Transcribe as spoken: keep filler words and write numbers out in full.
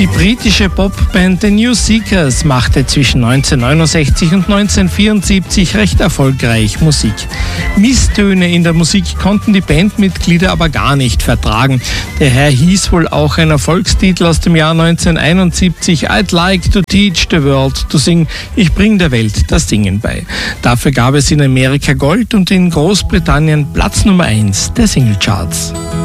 Die britische Popband The New Seekers machte zwischen neunzehnhundertneunundsechzig und neunzehnhundertvierundsiebzig recht erfolgreich Musik. Misstöne in der Musik konnten die Bandmitglieder aber gar nicht vertragen. Daher hieß wohl auch ein Erfolgstitel aus dem Jahr neunzehnhunderteinundsiebzig I'd like to teach the world to sing. Ich bring der Welt das Singen bei. Dafür gab es in Amerika Gold und in Großbritannien Platz Nummer eins der Singlecharts.